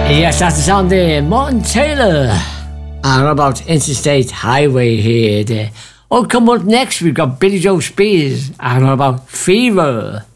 Yes, that's the sound there. Martin Taylor. And about Interstate Highway here. Oh, come up next, we've got Billy Joe Spears. And about Fever.